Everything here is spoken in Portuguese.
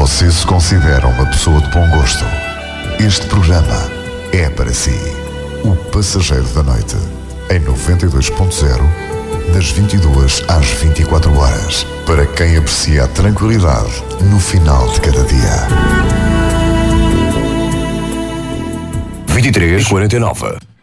você se considera uma pessoa de bom gosto, este programa é para si. O Passageiro da Noite, em 92.0, das 22 às 24 horas, para quem aprecia a tranquilidade no final de cada dia. 23:49.